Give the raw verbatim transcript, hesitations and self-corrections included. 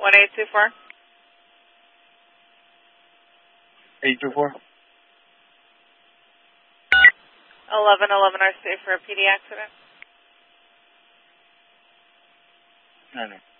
one eight two four. eight two four. eleven eleven R C for a P D accident. No, no.